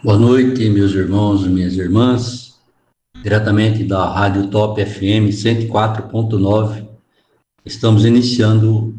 Boa noite, meus irmãos e minhas irmãs, diretamente da Rádio Top FM 104.9. Estamos iniciando